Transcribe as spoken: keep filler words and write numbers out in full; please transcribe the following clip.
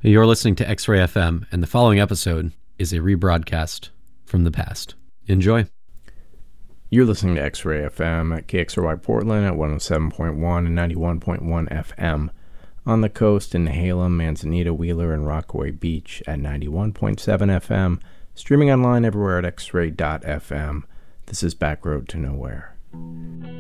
You're listening to X-Ray F M, and the following episode is a rebroadcast from the past. Enjoy. You're listening to X-Ray F M at K X R Y Portland at one oh seven point one and ninety-one point one F M. On the coast in Halem, Manzanita, Wheeler, and Rockaway Beach at ninety-one point seven F M. Streaming online everywhere at x ray dot f m. This is Back Road to Nowhere.